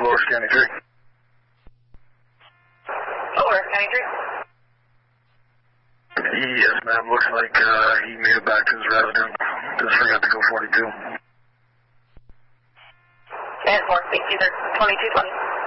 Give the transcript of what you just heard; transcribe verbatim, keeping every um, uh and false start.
Dolores County three. Dolores County three. Yes, ma'am. Looks like uh, he made it back to his residence. Just forgot to go forty-two. ten four, six either twenty-two twenty.